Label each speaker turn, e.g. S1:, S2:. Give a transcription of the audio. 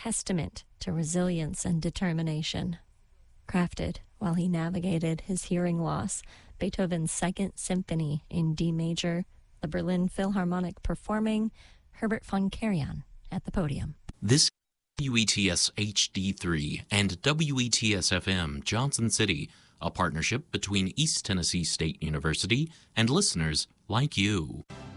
S1: testament to resilience and determination. Crafted while he navigated his hearing loss, Beethoven's Second Symphony in D major, the Berlin Philharmonic performing Herbert von Karajan at the podium.
S2: This WETS HD3 and WETS FM Johnson City, a partnership between East Tennessee State University and listeners like you.